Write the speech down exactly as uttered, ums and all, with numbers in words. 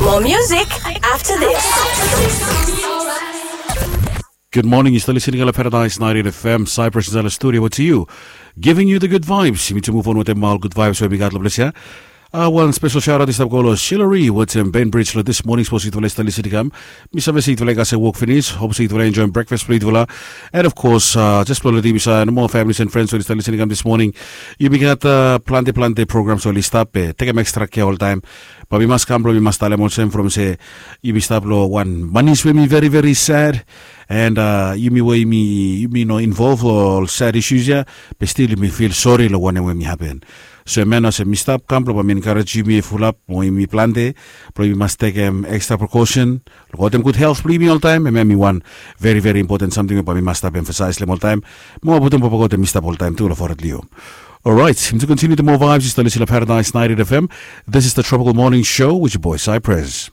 More music after this. Good morning, you're still listening to Paradise ninety-eight F M. Cyprus is in the studio. What to you? Giving you the good vibes. You need to move on with them all good vibes where we got Blessia. Uh, one special shout out is to Golo Shillery with um, Ben Bridge this morning. Supposed to listen to the Miss Avesi to like walk finish. Hopefully to enjoy breakfast for Idula. And of course, uh, just for the Dimisa and more families and friends who are listening this morning. You be got uh, Plante Plante programs so list up. Take them extra care all time. But we must come, we must tell them also from say, you be stablo one. Money swim me very, very sad. And uh, you me way me, you me no involved all sad issues yeah. But still you me feel sorry lo one when me happen. So man as a mistap come but me encourage you me full up mo me plante but we must take um, extra precaution got them good health me all time and me one very very important something but we must have emphasize them all time mo button papa got mistap all time too for it Leo. Alright, to continue the more vibes, you still listen to Paradise ninety-eight F M. This is the Tropical Morning Show with your boy Cypress.